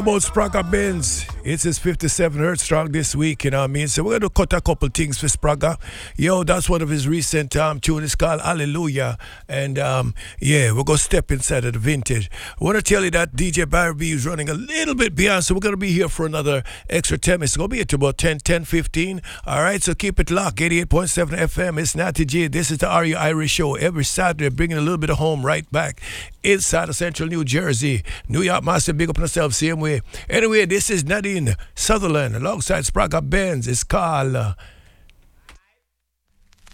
About Sprague Benz, it's his 57 hertz strong this week, you know what I mean? So we're going to cut a couple things for Sprague. Yo, that's one of his recent tune. It's called Hallelujah. And yeah, we're going to step inside of the vintage. I want to tell you that DJ Barry B is running a little bit behind, so we're going to be here for another extra 10 minutes. It's going to be at about 10:15. All right, so keep it locked. 88.7 FM. It's Natty G. This is the Are You Irish Show. Every Saturday, bringing a little bit of home right back inside of Central New Jersey. New York Master, big up on yourself, same way. Anyway, this is Nadine Sutherland alongside Sprague Benz. It's called